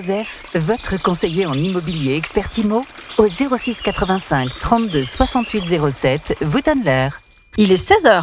Joseph, votre conseiller en immobilier expert IMO, au 06 85 32 68 07, vous donne l'heure. Il est 16h.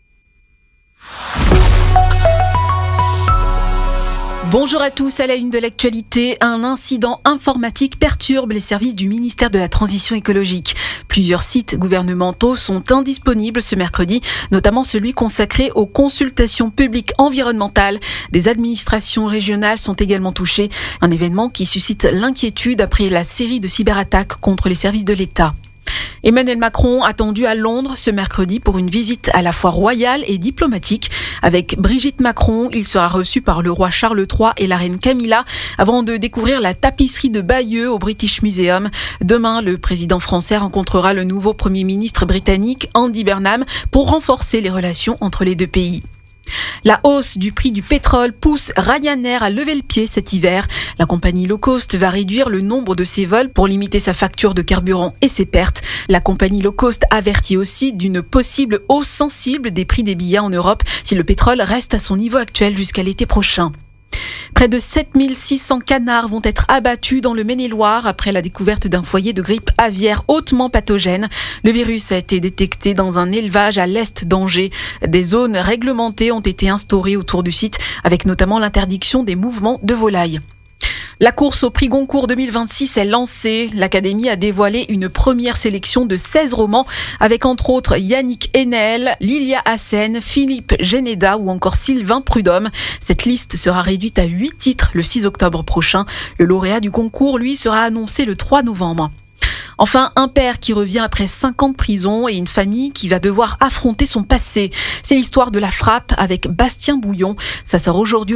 Bonjour à tous, à la une de l'actualité, un incident informatique perturbe les services du ministère de la Transition écologique. Plusieurs sites gouvernementaux sont indisponibles ce mercredi, notamment celui consacré aux consultations publiques environnementales. Des administrations régionales sont également touchées, un événement qui suscite l'inquiétude après la série de cyberattaques contre les services de l'État. Emmanuel Macron attendu à Londres ce mercredi pour une visite à la fois royale et diplomatique. Avec Brigitte Macron, il sera reçu par le roi Charles III et la reine Camilla avant de découvrir la tapisserie de Bayeux au British Museum. Demain, le président français rencontrera le nouveau Premier ministre britannique Andy Burnham pour renforcer les relations entre les deux pays. La hausse du prix du pétrole pousse Ryanair à lever le pied cet hiver. La compagnie low cost va réduire le nombre de ses vols pour limiter sa facture de carburant et ses pertes. La compagnie low cost avertit aussi d'une possible hausse sensible des prix des billets en Europe si le pétrole reste à son niveau actuel jusqu'à l'été prochain. Près de 7600 canards vont être abattus dans le Maine-et-Loire après la découverte d'un foyer de grippe aviaire hautement pathogène. Le virus a été détecté dans un élevage à l'est d'Angers. Des zones réglementées ont été instaurées autour du site, avec notamment l'interdiction des mouvements de volailles. La course au prix Goncourt 2026 est lancée. L'Académie a dévoilé une première sélection de 16 romans avec entre autres Yannick Enel, Lilia Hassen, Philippe Généda ou encore Sylvain Prudhomme. Cette liste sera réduite à 8 titres le 6 octobre prochain. Le lauréat du concours, lui, sera annoncé le 3 novembre. Enfin, un père qui revient après 5 ans de prison et une famille qui va devoir affronter son passé. C'est l'histoire de la frappe avec Bastien Bouillon. Ça sort aujourd'hui